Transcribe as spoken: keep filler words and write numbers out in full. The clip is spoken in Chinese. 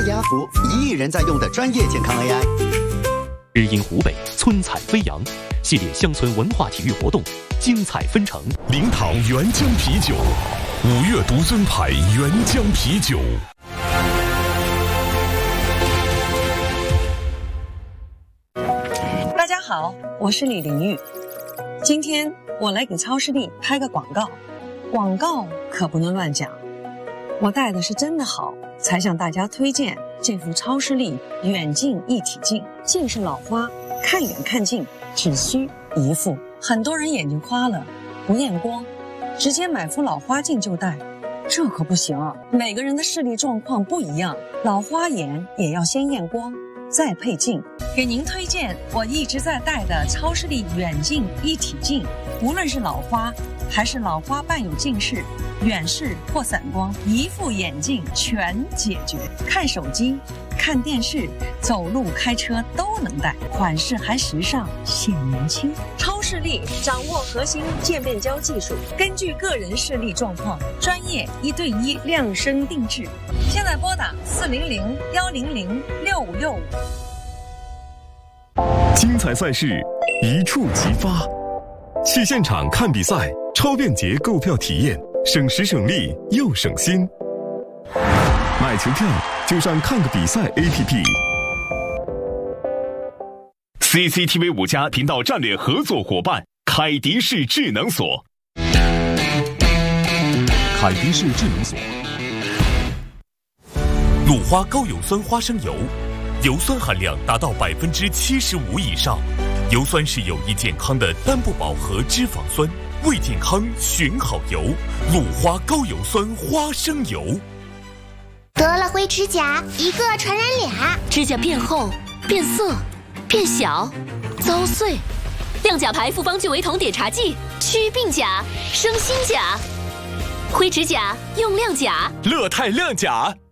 家福，一亿人在用的专业健康 A I。 知音湖北，村彩飞扬系列乡村文化体育活动精彩纷呈。 临淌原浆啤酒，五月独尊牌原浆啤酒。 大家好，我是李玲玉。今天我来给超视力拍个广告，广告可不能乱讲。我戴的是真的好，才向大家推荐这副超视力远近一体镜。近视老花，看远看近只需一副。很多人眼睛花了，不验光，直接买副老花镜就戴，这可不行啊！每个人的视力状况不一样，老花眼也要先验光，再配镜。给您推荐我一直在戴的超视力远近一体镜，无论是老花还是老花伴有近视、远视或散光，一副眼镜全解决。看手机、看电视、走路、开车都能戴，款式还时尚，显年轻。超视力掌握核心渐变焦技术，根据个人视力状况，专业一对一量身定制。现在拨打四零零幺零零六五六五。 精彩赛事一触即发，去现场看比赛，超便捷购票体验，省时省力又省心。买球票就上看个比赛 A P P。C C T V 五家频道战略合作伙伴凯迪士智能锁。 凯迪士智能锁，鲁花高油酸花生油，油酸含量达到百分之七十五以上。油酸是有益健康的单不饱和脂肪酸，为健康选好油。鲁花高油酸花生油。 得了灰指甲，一个传染俩， 指甲变厚、变色、变小、遭碎。亮甲牌复方聚维酮碘茶剂，祛病甲，生新甲。灰指甲用亮甲， 乐泰亮甲。